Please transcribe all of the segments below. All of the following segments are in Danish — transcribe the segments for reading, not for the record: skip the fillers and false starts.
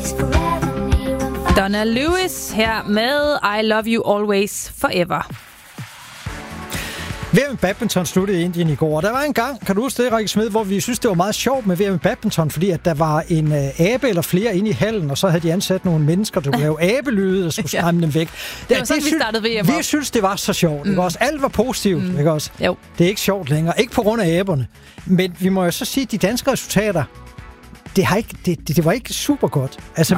Donna Lewis her med I Love You Always Forever. VM badminton sluttede i Indien i går. Der var en gang, kan du huske det, Rikke Smed, hvor vi synes det var meget sjovt med VM badminton, fordi at der var en abe eller flere inde i hallen, og så havde de ansat nogle mennesker, der kunne lave abelyde og skulle skræmme dem væk. Det var sådan, vi startede VM op. Vi synes, det var så sjovt. Ikke også? Alt var positivt. Ikke også? Jo. Det er ikke sjovt længere. Ikke på grund af aberne. Men vi må jo så sige, at de danske resultater, det var ikke super godt. Altså,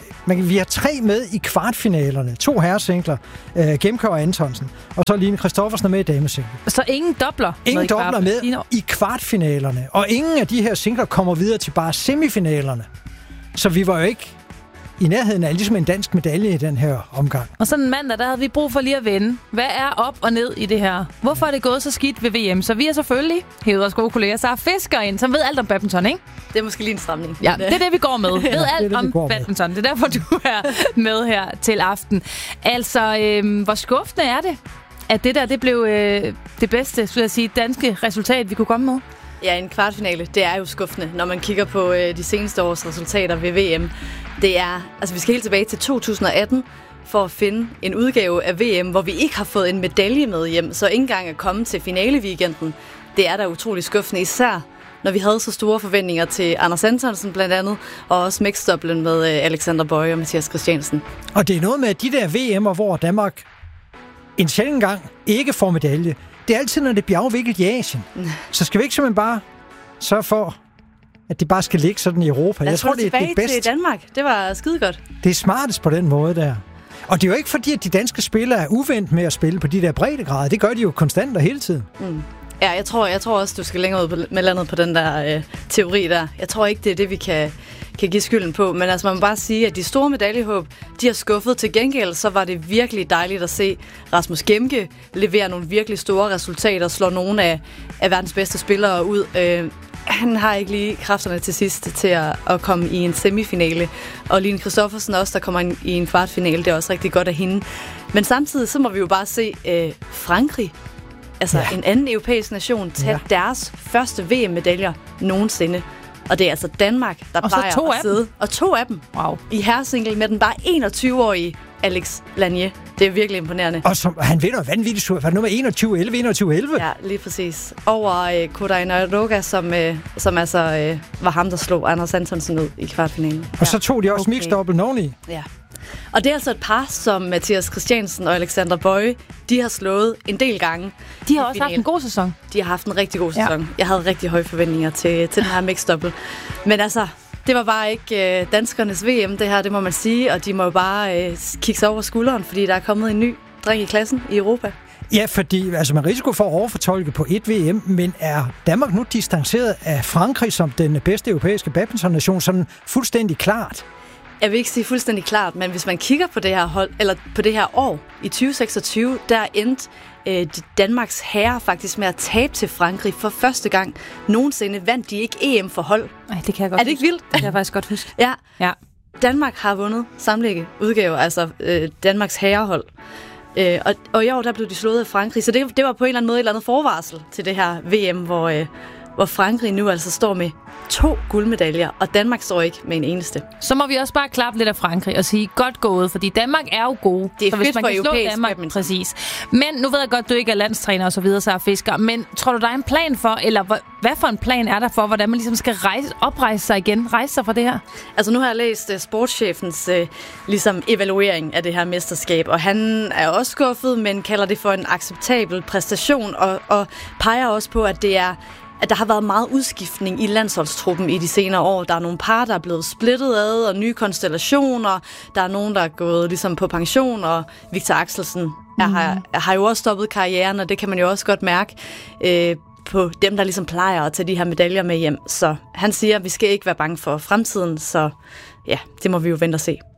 vi har 3 med i kvartfinalerne. 2 herresingler, Gemke og Antonsen. Og så Line Kristoffersen er med i damesingler. Så ingen dobler? Ingen dobler med i kvartfinalerne. Og ingen af de her singler kommer videre til bare semifinalerne. Så vi var jo ikke i nærheden af ligesom en dansk medalje i den her omgang. Og sådan en mandag, der havde vi brug for lige at vende. Hvad er op og ned i det her? Hvorfor er det gået så skidt ved VM? Så vi er selvfølgelig hævet vores gode kollega Sara Fisker ind, som ved alt om badminton, ikke? Det er måske lige en stramning. Ja, det er det, vi går med. Ved alt om badminton. Det er derfor, du er med her til aften. Altså, hvor skuffende er det, at det der, det blev det bedste, så jeg sige, danske resultat, vi kunne komme med? Ja, en kvartfinale, det er jo skuffende, når man kigger på de seneste års resultater ved VM. Det er, altså vi skal helt tilbage til 2018 for at finde en udgave af VM, hvor vi ikke har fået en medalje med hjem, så ikke engang at komme til finaleweekenden. Det er da utrolig skuffende, især når vi havde så store forventninger til Anders Antonsen blandt andet, og også mixed-doublen med Alexander Boye og Mathias Christiansen. Og det er noget med de der VM'er, hvor Danmark en sjældent gang ikke får medalje. Det er altid, når det bliver afviklet i Asien. Så skal vi ikke simpelthen bare sørge for, at det bare skal ligge sådan i Europa. Jeg tror, det er det bedste. Til Danmark. Det var skidegodt. Det er smartest på den måde der. Og det er jo ikke fordi, at de danske spillere er uvendt med at spille på de der breddegrader. Det gør de jo konstant og hele tiden. Ja, jeg tror også, du skal længere ud med landet på den der teori der. Jeg tror ikke, det er det, vi kan give skylden på. Men altså, man må bare sige, at de store medaljehåb, de har skuffet. Til gengæld, så var det virkelig dejligt at se Rasmus Gemke levere nogle virkelig store resultater og slå nogle af verdens bedste spillere ud. Han har ikke lige kræfterne til sidst til at komme i en semifinale. Og Line Kristoffersen også, der kommer i en kvartfinale, det er også rigtig godt af hende. Men samtidig så må vi jo bare se Frankrig, altså en anden europæisk nation, tage deres første VM-medaljer nogensinde. Og det er altså Danmark, der plejer at sidde. Og 2 af dem i herresingle med den bare 21-årige Alex Lanier. Det er virkelig imponerende. Og han vinder vanvittigt surt. Var det nummer 21-11? Ja, lige præcis. Over Kodai Naruga, som altså var ham, der slog Anders Antonsen ud i kvartfinalen. Og så tog de også mixed-double oveni. Ja. Og det er altså et par, som Mathias Christiansen og Alexander Boye, de har slået en del gange. De har også haft en god sæson. De har haft en rigtig god sæson. Jeg havde rigtig høje forventninger til den her mixed-double. Men altså, det var bare ikke danskernes VM, det her, det må man sige. Og de må jo bare kigge sig over skulderen, fordi der er kommet en ny dreng i klassen i Europa. Ja, fordi altså med risiko for at overfortolke på et VM, men er Danmark nu distanceret af Frankrig som den bedste europæiske badmintonnation sådan fuldstændig klart? Jeg vil ikke sige fuldstændig klart, men hvis man kigger på det her hold, eller på det her år i 2026, der endte Danmarks herrer faktisk med at tabe til Frankrig for første gang nogensinde. Vandt de ikke EM for hold? Nej, det kan jeg godt Er det ikke vildt? Det kan jeg faktisk godt huske. Ja. Danmark har vundet samtlige udgaver, altså Danmarks herrehold. Og i år, der blev de slået af Frankrig, så det var på en eller anden måde et eller andet forvarsel til det her VM, hvor Frankrig nu altså står med 2 guldmedaljer, og Danmark står ikke med en eneste. Så må vi også bare klappe lidt af Frankrig og sige, godt gået, fordi Danmark er jo gode. Det er så fedt hvis man for kan slå Danmark, præcis. Men nu ved jeg godt, du ikke er landstræner og så videre, Sara Fisker, men tror du, der er en plan for, eller hvad for en plan er der for, hvordan man ligesom skal oprejse sig igen, rejse sig fra det her? Altså nu har jeg læst sportschefens ligesom evaluering af det her mesterskab, og han er også skuffet, men kalder det for en acceptabel præstation, og peger også på, at der har været meget udskiftning i landsholdstruppen i de senere år. Der er nogle par, der er blevet splittet ad, og nye konstellationer. Der er nogen, der er gået ligesom på pension, og Victor Axelsen har jo også stoppet karrieren, og det kan man jo også godt mærke på dem, der ligesom plejer at tage de her medaljer med hjem. Så han siger, at vi skal ikke være bange for fremtiden, så ja, det må vi jo vente og se.